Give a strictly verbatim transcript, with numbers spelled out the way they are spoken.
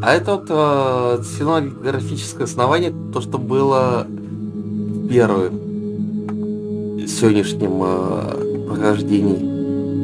А это вот э, сценографическое основание, то, что было в первом сегодняшнем э, прохождении.